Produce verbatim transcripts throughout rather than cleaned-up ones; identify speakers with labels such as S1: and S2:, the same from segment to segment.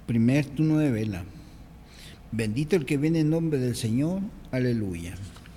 S1: Primer turno de vela. Bendito el que viene en nombre del Señor. Aleluya.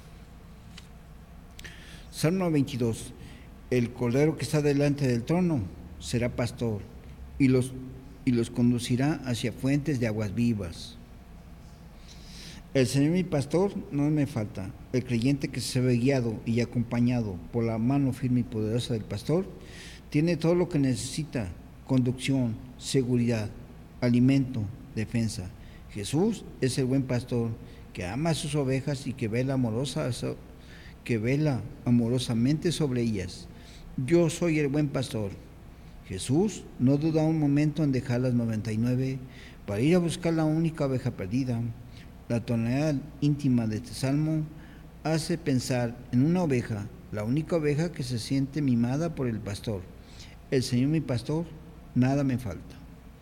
S1: Salmo veintidós. El cordero que está delante del trono será pastor y los, y los conducirá hacia fuentes de aguas vivas. El Señor mi pastor no me falta. El creyente que se ve guiado y acompañado por la mano firme y poderosa del pastor tiene todo lo que necesita: conducción, seguridad, alimento, defensa. Jesús es el buen pastor que ama a sus ovejas y que vela, amorosa, que vela amorosamente sobre ellas. Yo soy el buen pastor. Jesús no duda un momento en dejar las noventa y nueve para ir a buscar la única oveja perdida. La tonalidad íntima de este salmo hace pensar en una oveja, la única oveja que se siente mimada por el pastor. El Señor mi pastor, nada me falta.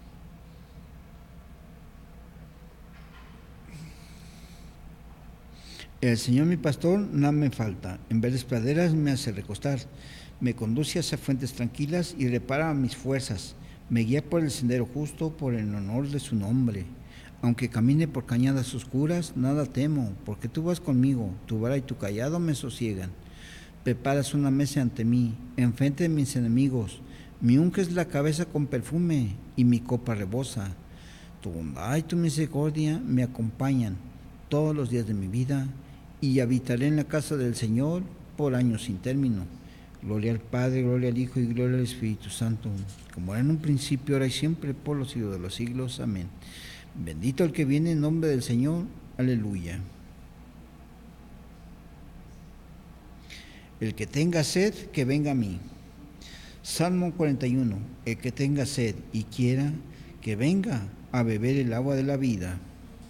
S1: El Señor mi pastor, nada me falta. En verdes praderas me hace recostar. Me conduce hacia fuentes tranquilas y repara mis fuerzas. Me guía por el sendero justo, por el honor de su nombre. Aunque camine por cañadas oscuras, nada temo, porque tú vas conmigo. Tu vara y tu cayado me sosiegan. Preparas una mesa ante mí, enfrente de mis enemigos. Me unges la cabeza con perfume y mi copa rebosa. Tu bondad y tu misericordia me acompañan todos los días de mi vida, y habitaré en la casa del Señor por años sin término. Gloria al Padre, gloria al Hijo y gloria al Espíritu Santo, como era en un principio, ahora y siempre, por los siglos de los siglos. Amén. Bendito el que viene en nombre del Señor. Aleluya. El que tenga sed, que venga a mí. Salmo cuarenta y uno. El que tenga sed y quiera, que venga a beber el agua de la vida.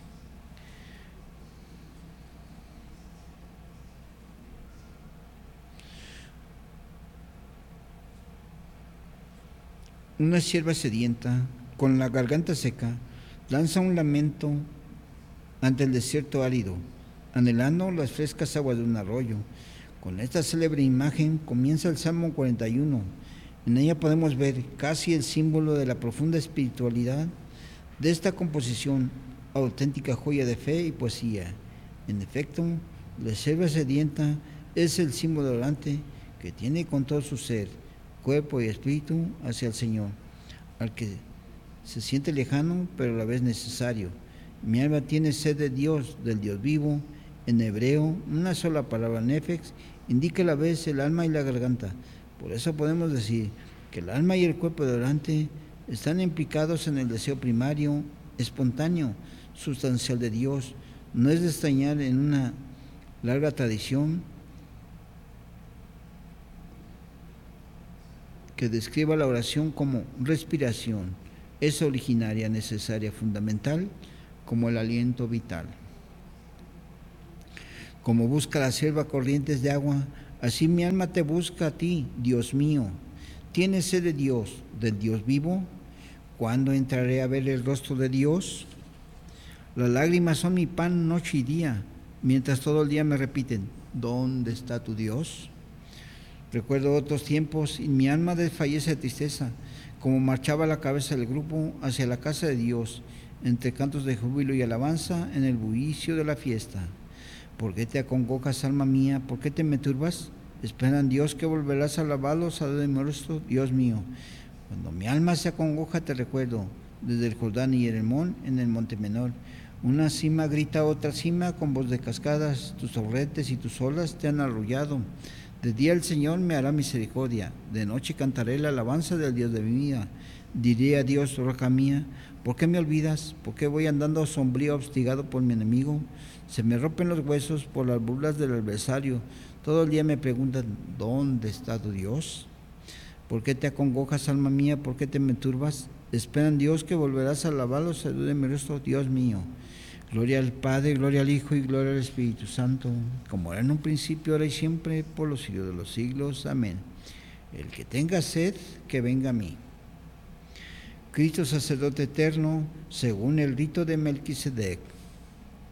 S1: Una sierva sedienta, con la garganta seca, lanza un lamento ante el desierto árido, anhelando las frescas aguas de un arroyo. Con esta célebre imagen comienza el Salmo cuarenta y uno. En ella podemos ver casi el símbolo de la profunda espiritualidad de esta composición, auténtica joya de fe y poesía. En efecto, la sierva sedienta es el símbolo orante que tiene con todo su ser, cuerpo y espíritu hacia el Señor, al que se siente lejano pero a la vez necesario. Mi alma tiene sed de Dios, del Dios vivo. En hebreo, una sola palabra, nefex, indica a la vez el alma y la garganta. Por eso podemos decir que el alma y el cuerpo del orante están implicados en el deseo primario, espontáneo, sustancial de Dios. No es de extrañar en una larga tradición que describa la oración como respiración. Es originaria, necesaria, fundamental, como el aliento vital. Como busca la sierva corrientes de agua, así mi alma te busca a ti, Dios mío. ¿Tienes sed de Dios, del Dios vivo? ¿Cuándo entraré a ver el rostro de Dios? Las lágrimas son mi pan noche y día, mientras todo el día me repiten, ¿dónde está tu Dios? Recuerdo otros tiempos y mi alma desfallece de tristeza, como marchaba la cabeza del grupo hacia la casa de Dios, entre cantos de júbilo y alabanza, en el bullicio de la fiesta. ¿Por qué te acongojas, alma mía? ¿Por qué te me turbas? Espera en Dios que volverás a alabarlos a de mi rostro, Dios mío. Cuando mi alma se acongoja te recuerdo, desde el Jordán y el Hermón en el monte menor. Una cima grita a otra cima con voz de cascadas, tus torrentes y tus olas te han arrullado. De día el Señor me hará misericordia, de noche cantaré la alabanza del Dios de mi vida. Diré a Dios, roca mía, ¿por qué me olvidas? ¿Por qué voy andando sombrío, obstigado por mi enemigo? Se me rompen los huesos por las burlas del adversario. Todo el día me preguntan, ¿dónde está tu Dios? ¿Por qué te acongojas, alma mía? ¿Por qué te me turbas? Espera en Dios que volverás a alabarlo, salud de mi rostro, Dios mío. Gloria al Padre, gloria al Hijo y gloria al Espíritu Santo, como era en un principio, ahora y siempre, por los siglos de los siglos. Amén. El que tenga sed, que venga a mí. Cristo sacerdote eterno, según el rito de Melquisedec.